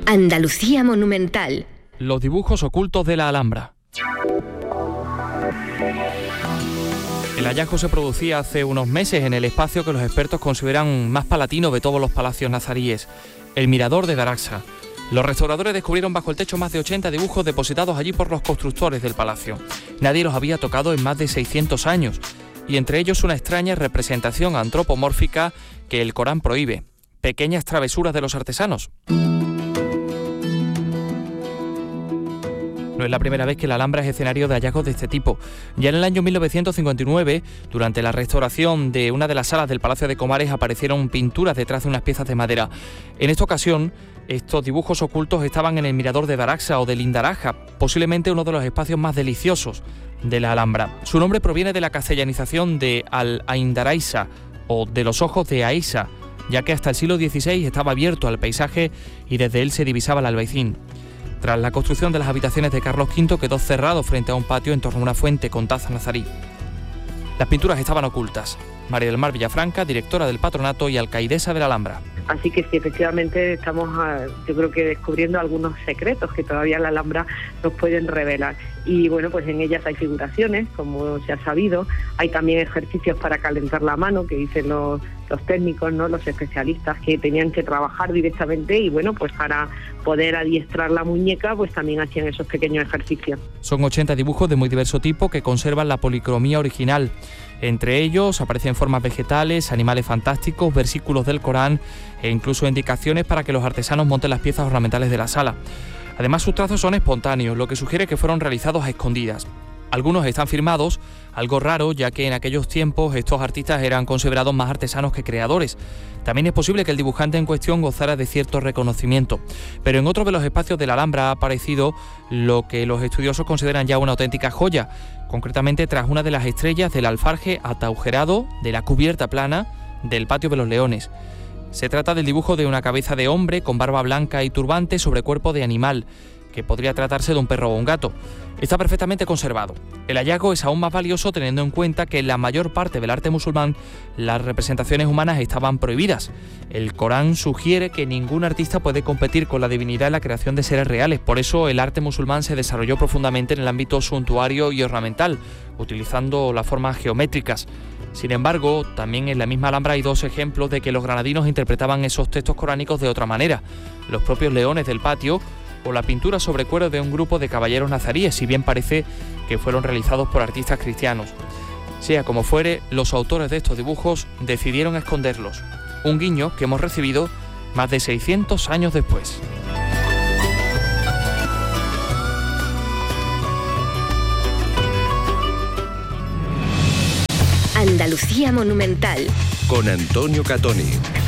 Andalucía Monumental. Los dibujos ocultos de la Alhambra. El hallazgo se producía hace unos meses en el espacio que los expertos consideran más palatino de todos los palacios nazaríes, el Mirador de Daraxa. Los restauradores descubrieron bajo el techo más de 80 dibujos depositados allí por los constructores del palacio. Nadie los había tocado en más de 600 años, y entre ellos una extraña representación antropomórfica que el Corán prohíbe. Pequeñas travesuras de los artesanos. No es la primera vez que la Alhambra es escenario de hallazgos de este tipo. Ya en el año 1959, durante la restauración de una de las salas del Palacio de Comares, aparecieron pinturas detrás de unas piezas de madera. En esta ocasión, estos dibujos ocultos estaban en el Mirador de Daraxa o de Lindaraja, posiblemente uno de los espacios más deliciosos de la Alhambra. Su nombre proviene de la castellanización de Al-Aindaraisa o de los ojos de Aisa, ya que hasta el siglo XVI estaba abierto al paisaje y desde él se divisaba el Albaicín. Tras la construcción de las habitaciones de Carlos V, quedó cerrado frente a un patio en torno a una fuente con taza nazarí. Las pinturas estaban ocultas. María del Mar Villafranca, directora del patronato y alcaidesa de la Alhambra. Así que sí, efectivamente estamos, yo creo que descubriendo algunos secretos que todavía la Alhambra nos pueden revelar. Y bueno, pues en ellas hay figuraciones, como se ha sabido. Hay también ejercicios para calentar la mano, que dicen los técnicos, ¿no?, los especialistas, que tenían que trabajar directamente y bueno, pues para poder adiestrar la muñeca, pues también hacían esos pequeños ejercicios. Son 80 dibujos de muy diverso tipo que conservan la policromía original. Entre ellos aparecen formas vegetales, animales fantásticos, versículos del Corán e incluso indicaciones para que los artesanos monten las piezas ornamentales de la sala. Además, sus trazos son espontáneos, lo que sugiere que fueron realizados a escondidas. Algunos están firmados, algo raro, ya que en aquellos tiempos estos artistas eran considerados más artesanos que creadores. También es posible que el dibujante en cuestión gozara de cierto reconocimiento. Pero en otro de los espacios de la Alhambra ha aparecido lo que los estudiosos consideran ya una auténtica joya, concretamente tras una de las estrellas del alfarje ataujerado de la cubierta plana del Patio de los Leones. Se trata del dibujo de una cabeza de hombre con barba blanca y turbante sobre cuerpo de animal, que podría tratarse de un perro o un gato. Está perfectamente conservado. El hallazgo es aún más valioso teniendo en cuenta que en la mayor parte del arte musulmán las representaciones humanas estaban prohibidas. El Corán sugiere que ningún artista puede competir con la divinidad en la creación de seres reales. Por eso el arte musulmán se desarrolló profundamente en el ámbito suntuario y ornamental, utilizando las formas geométricas. Sin embargo, también en la misma Alhambra hay dos ejemplos de que los granadinos interpretaban esos textos coránicos de otra manera. Los propios leones del patio o la pintura sobre cuero de un grupo de caballeros nazaríes, si bien parece que fueron realizados por artistas cristianos. Sea como fuere, los autores de estos dibujos decidieron esconderlos, un guiño que hemos recibido más de 600 años después. Andalucía Monumental. Con Antonio Catoni.